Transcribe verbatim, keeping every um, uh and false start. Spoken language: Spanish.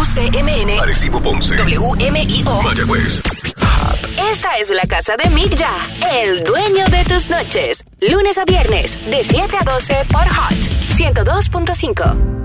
C M N, Arecibo Ponce, W M I O, Mayagüez. Esta es la casa de Mick Ya, el dueño de tus noches. Lunes a viernes, de siete a doce por Hot ciento dos punto cinco.